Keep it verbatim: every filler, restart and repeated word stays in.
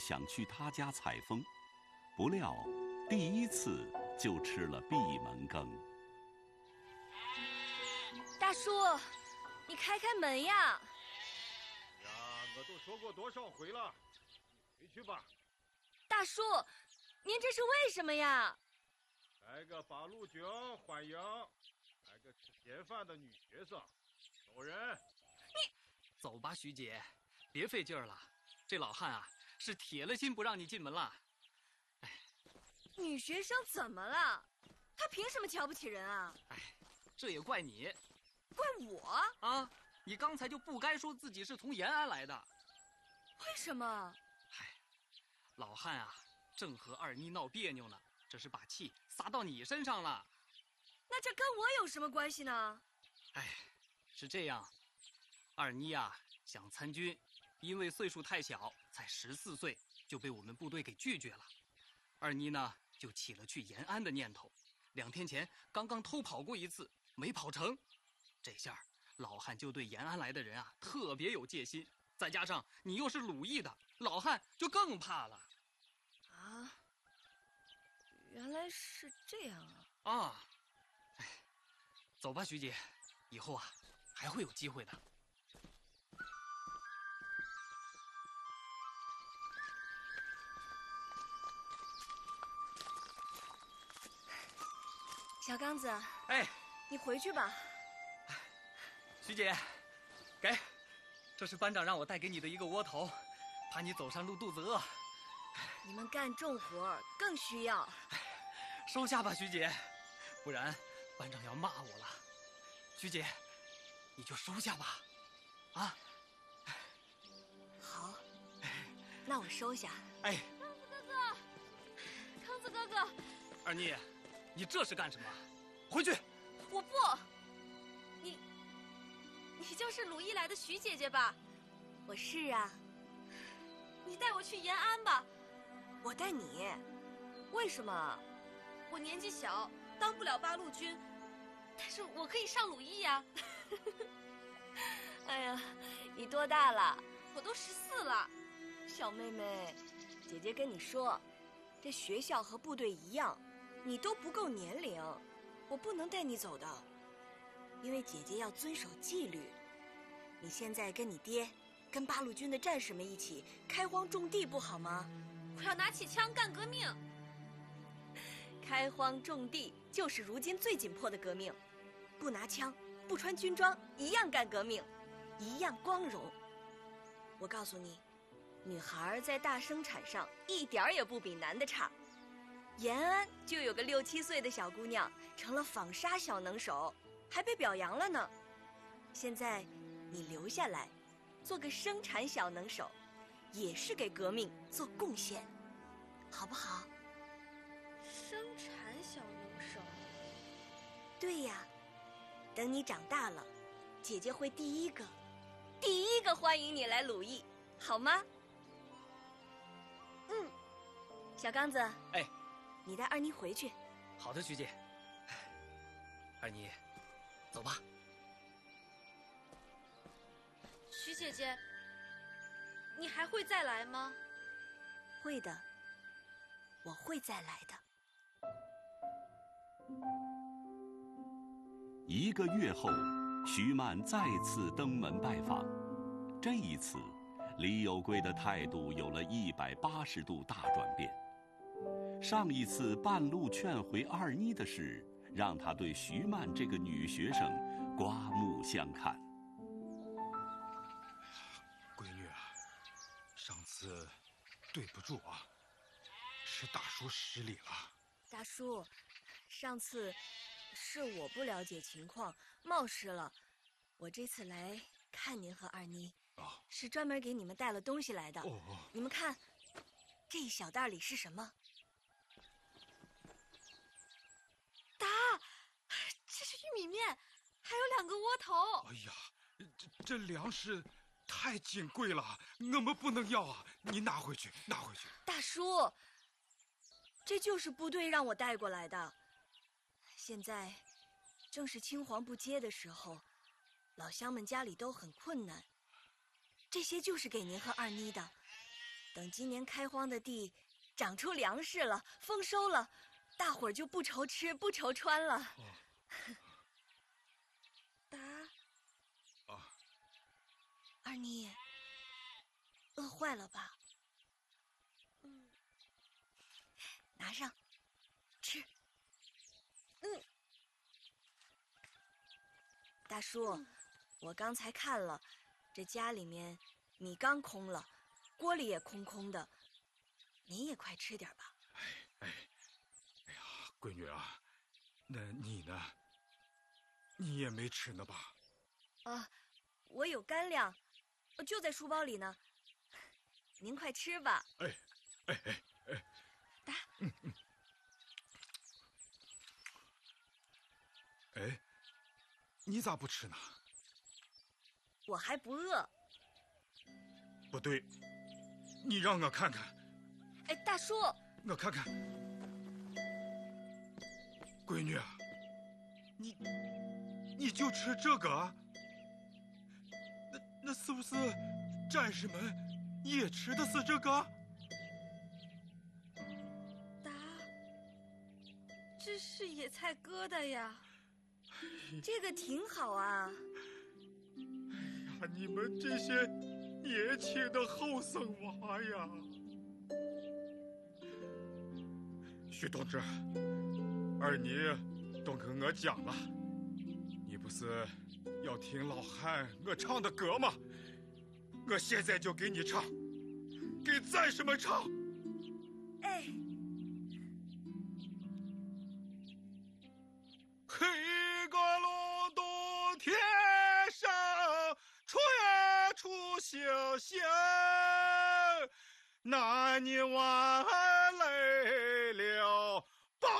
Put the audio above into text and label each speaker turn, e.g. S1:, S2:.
S1: 想去他家采风，不料第一次就吃了闭门羹。
S2: 大叔，你开开门呀！
S3: 呀，我都说过多少回了，你回去吧。
S2: 大叔，您这是为什么呀？
S3: 来个八路军欢迎，来个吃闲饭的女学生，走人！
S2: 你
S4: 走吧，徐姐，别费劲儿了。这老汉啊，是铁了心不让你进门了。哎，
S2: 女学生怎么了？她凭什么瞧不起人啊？
S4: 哎，这也怪你。
S2: 怪我
S4: 啊！你刚才就不该说自己是从延安来的。
S2: 为什么？
S4: 嗨，老汉啊，正和二妮闹别扭呢，这是把气撒到你身上了。
S2: 那这跟我有什么关系呢？
S4: 哎，是这样，二妮啊想参军，因为岁数太小，才十四岁就被我们部队给拒绝了。二妮呢就起了去延安的念头，两天前刚刚偷跑过一次，没跑成。这下老汉就对延安来的人啊特别有戒心，再加上你又是鲁艺的，老汉就更怕了。
S2: 啊，原来是这样啊！
S4: 啊，哎，走吧，徐姐，以后啊还会有机会的。
S2: 小刚子，
S4: 哎，
S2: 你回去吧。
S4: 徐姐，给，这是班长让我带给你的一个窝头，怕你走上路肚子饿。
S2: 你们干重活更需要。
S4: 收下吧，徐姐，不然班长要骂我了。徐姐，你就收下吧，啊。
S2: 好，那我收下。
S4: 哎，
S2: 康子哥哥，康子哥哥，
S4: 二妮，你这是干什么？回去！
S2: 我不，你。你就是鲁艺来的徐姐姐吧？我是啊。你带我去延安吧。我带你？为什么？我年纪小，当不了八路军，但是我可以上鲁艺呀。哎呀，你多大了？我都十四了。小妹妹，姐姐跟你说，这学校和部队一样，你都不够年龄，我不能带你走的。因为姐姐要遵守纪律，你现在跟你爹、跟八路军的战士们一起开荒种地，不好吗？我要拿起枪干革命。开荒种地就是如今最紧迫的革命，不拿枪、不穿军装，一样干革命，一样光荣。我告诉你，女孩在大生产上一点儿也不比男的差。延安就有个六七岁的小姑娘成了纺纱小能手，还被表扬了呢。现在你留下来做个生产小能手，也是给革命做贡献，好不好？生产小能手？对呀，等你长大了，姐姐会第一个第一个欢迎你来鲁艺，好吗？嗯，小刚子，
S4: 哎，
S2: 你带二妮回去。
S4: 好的，徐姐。二妮，走吧。
S2: 徐姐姐，你还会再来吗？会的，我会再来的。
S1: 一个月后，徐曼再次登门拜访。这一次，李有贵的态度有了一百八十度大转变。上一次半路劝回二妮的事，让他对徐曼这个女学生刮目相看。
S5: 闺女啊，上次对不住啊，是大叔失礼了。
S2: 大叔，上次是我不了解情况，冒失了。我这次来看您和二妮，
S5: 哦，
S2: 是专门给你们带了东西来的。
S5: 哦，
S2: 你们看，这一小袋里是什么？答，这是玉米面，还有两个窝头。
S5: 哎呀，这这粮食太金贵了，我们不能要啊！你拿回去，拿回去。
S2: 大叔，这就是部队让我带过来的。现在正是青黄不接的时候，老乡们家里都很困难，这些就是给您和二妮的。 等今年开荒的地长出粮食了，丰收了，大伙儿就不愁吃不愁穿了。
S5: 哦、
S2: 达
S5: 啊，
S2: 二妮，饿坏了吧？嗯，拿上，吃。嗯，大叔，嗯、我刚才看了，这家里面米缸空了，锅里也空空的，您也快吃点吧。
S5: 哎哎，哎呀，闺女啊，那你呢？你也没吃呢吧？
S2: 啊，我有干粮，就在书包里呢。您快吃吧。
S5: 哎，哎哎哎，
S2: 打。
S5: 嗯嗯。哎，你咋不吃呢？
S2: 我还不饿。
S5: 不对，你让我看看。
S2: 哎，大叔，
S5: 我看看。闺女啊，你你就吃这个啊？那那是不是战士们也吃的是这个？
S2: 达，这是野菜疙瘩呀。这个挺好啊。
S5: 哎呀，你们这些年轻的后生娃呀！徐同志，二妮都跟我讲了，你不是要听老汉我唱的歌吗？我现在就给你唱，给战士们唱。
S2: 哎。
S5: 黑个隆冬天上，出呀出星星，那你娃